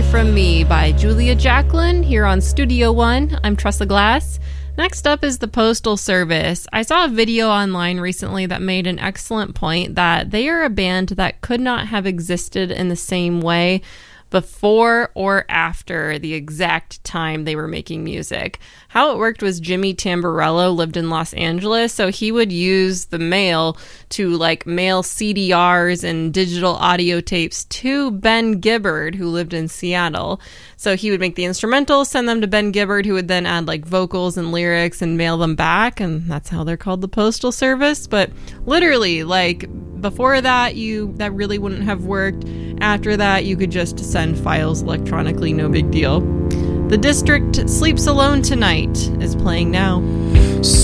Away From Me by Julia Jacklin here on Studio One. I'm Tressa Glass. Next up is the Postal Service. I saw a video online recently that made an excellent point that they are a band that could not have existed in the same way before or after the exact time they were making music. How it worked was Jimmy Tamborello lived in Los Angeles, so he would use the mail to mail CDRs and digital audio tapes to Ben Gibbard, who lived in Seattle. So he would make the instrumentals, send them to Ben Gibbard, who would then add vocals and lyrics and mail them back, and that's how they're called the Postal Service. But literally, before that, that really wouldn't have worked. After that, you could just send files electronically, no big deal. The District Sleeps Alone Tonight is playing now.